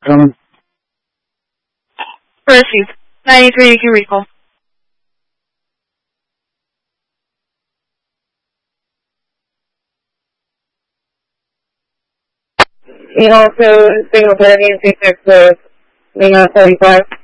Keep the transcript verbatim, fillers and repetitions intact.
Um, Received. ninety-three, you can recall. You also single penny and six X Lima forty-five.